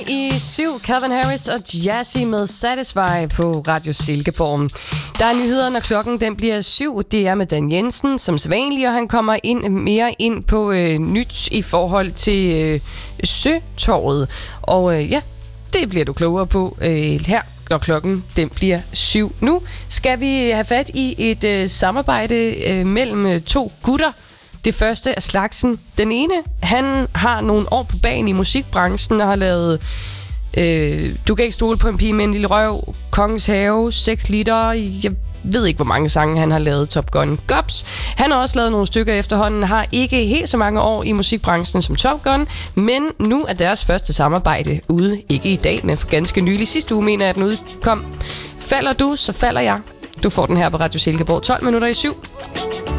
I 7, Calvin Harris og Jazzy med Satisfy på Radio Silkeborg. Der er nyheder, når klokken den bliver 7. Det er med Dan Jensen som sædvanligt, og han kommer mere ind på nyt i forhold til Søtorvet. Og det bliver du klogere på her, når klokken den bliver 7. Nu skal vi have fat i et samarbejde mellem to gutter. Det første af slagsen. Den ene, han har nogle år på bagen i musikbranchen og har lavet Du kan ikke stole på en pige med en lille røv, Kongens Have, 6 liter. Jeg ved ikke, hvor mange sange han har lavet. Top Gun Gops. Han har også lavet nogle stykker efterhånden, har ikke helt så mange år i musikbranchen som Top Gun, men nu er deres første samarbejde ude. Ikke i dag, men for ganske nylig. Sidste uge mener jeg, at den udkom. Falder du, så falder jeg. Du får den her på Radio Silkeborg 12 minutter i 7.